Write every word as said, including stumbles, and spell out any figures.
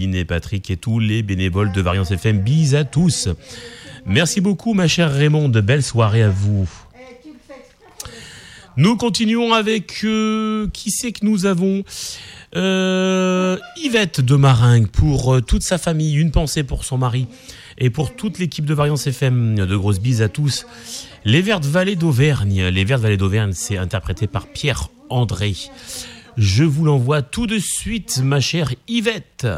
Céline et Patrick et tous les bénévoles de Variance F M. Bis à tous. Merci beaucoup, ma chère Raymonde. Belle soirée à vous. Nous continuons avec... Euh, qui c'est que nous avons euh, Yvette de Maringue pour euh, toute sa famille. Une pensée pour son mari et pour toute l'équipe de Variance F M. De grosses bises à tous. Les Vertes Vallées d'Auvergne. Les Vertes Vallées d'Auvergne, c'est interprété par Pierre André. Je vous l'envoie tout de suite, ma chère Yvette.